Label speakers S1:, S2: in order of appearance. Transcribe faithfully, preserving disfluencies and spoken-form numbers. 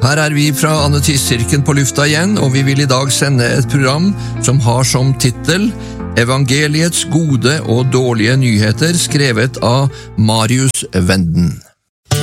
S1: Her er vi fra Annetistkirken på lufta igjen, og vi vil i dag sende et program som har som titel Evangeliets gode og dårlige nyheter, skrevet av Marius Wenden.